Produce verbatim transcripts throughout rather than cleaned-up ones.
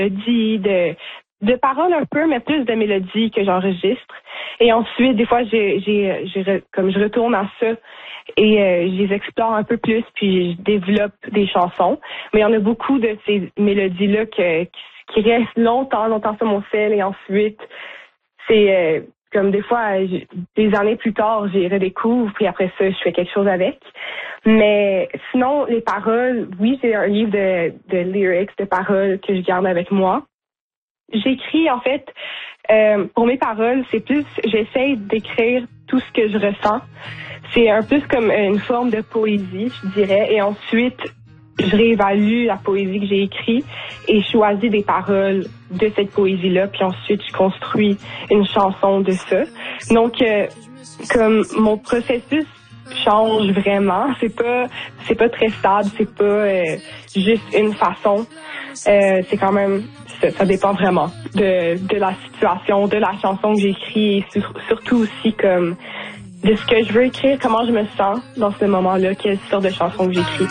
mélodies, de, de paroles un peu, mais plus de mélodies que j'enregistre. Et ensuite, des fois, j'ai, j'ai, j'ai comme je retourne à ça et euh, je les explore un peu plus, puis je développe des chansons. Mais il y en a beaucoup de ces mélodies-là que, qui restent longtemps, longtemps sur mon cell, et ensuite, c'est euh, comme des fois, des années plus tard, j'y redécouvre, puis après ça, je fais quelque chose avec. Mais sinon, les paroles, oui, j'ai un livre de, de lyrics, de paroles que je garde avec moi. J'écris, en fait, euh, pour mes paroles, c'est plus, j'essaie d'écrire tout ce que je ressens. C'est un peu comme une forme de poésie, je dirais. Et ensuite, je réévalue la poésie que j'ai écrite et je choisis des paroles de cette poésie-là. Puis ensuite, je construis une chanson de ça. Donc, euh, comme mon processus change vraiment. C'est pas, c'est pas très stable. C'est pas euh, juste une façon. Euh, c'est quand même, ça, ça dépend vraiment de, de la situation, de la chanson que j'écris et sur, surtout aussi comme de ce que je veux écrire, comment je me sens dans ce moment-là, quelle sorte de chanson que j'écris.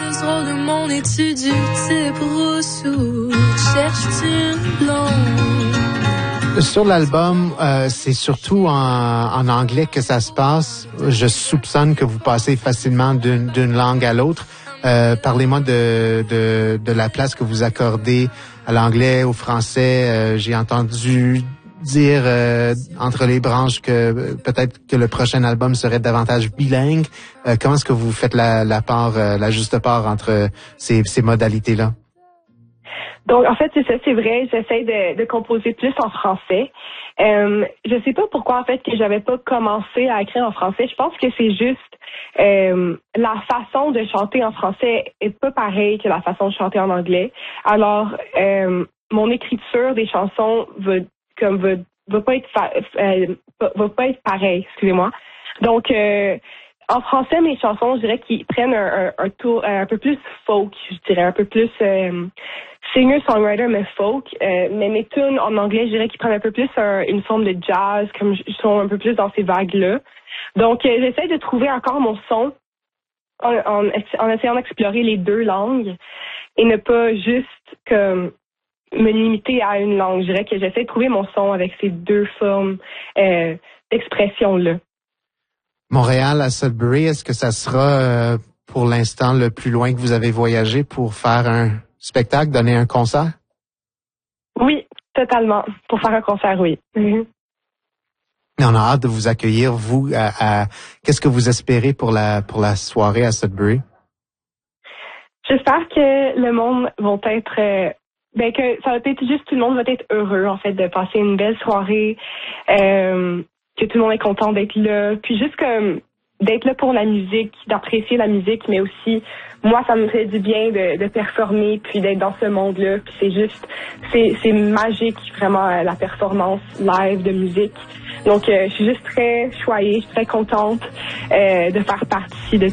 Sur l'album, euh, c'est surtout en, en anglais que ça se passe. Je soupçonne que vous passez facilement d'une, d'une langue à l'autre. Euh, parlez-moi de, de, de la place que vous accordez à l'anglais, au français. Euh, j'ai entendu dire euh, entre les branches que peut-être que le prochain album serait davantage bilingue. Euh, comment est-ce que vous faites la, la part, euh, la juste part entre ces, ces modalités-là? Donc, en fait, c'est ça, c'est vrai. J'essaie de, de composer plus en français. Euh, je sais pas pourquoi, en fait, que j'avais pas commencé à écrire en français. Je pense que c'est juste euh, la façon de chanter en français est pas pareille que la façon de chanter en anglais. Alors, euh, mon écriture des chansons va comme va, va pas être fa- euh, va pas être pareil, excusez-moi. Donc euh, en français, mes chansons, je dirais qu'ils prennent un, un, un tour un peu plus folk, je dirais un peu plus euh, singer-songwriter mais folk. Euh, mais mes tunes en anglais, je dirais qu'ils prennent un peu plus un, une forme de jazz, comme je sont un peu plus dans ces vagues-là. Donc euh, j'essaie de trouver encore mon son en, en, en essayant d'explorer les deux langues et ne pas juste comme me limiter à une langue. Je dirais que j'essaie de trouver mon son avec ces deux formes euh, d'expression-là. Montréal à Sudbury, est-ce que ça sera euh, pour l'instant le plus loin que vous avez voyagé pour faire un spectacle, donner un concert? Oui, totalement. Pour faire un concert, oui. Mm-hmm. Et on a hâte de vous accueillir. Vous, à, à, qu'est-ce que vous espérez pour la pour la soirée à Sudbury? J'espère que le monde va être... Euh, Ben que ça va être juste tout le monde va être heureux en fait de passer une belle soirée, euh, que tout le monde est content d'être là, puis juste comme d'être là pour la musique, d'apprécier la musique, mais aussi moi ça me fait du bien de, de performer puis d'être dans ce monde-là, puis c'est juste c'est c'est magique vraiment la performance live de musique. Donc euh, je suis juste très choyée, je suis très contente euh, de faire partie de